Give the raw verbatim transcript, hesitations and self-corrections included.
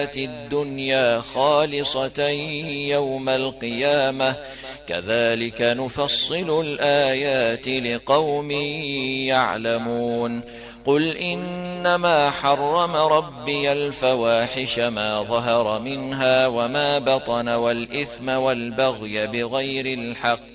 الدنيا خالصة يوم القيامة كذلك نفصل الآيات لقوم يعلمون قل إنما حرم ربي الفواحش ما ظهر منها وما بطن والإثم والبغي بغير الحق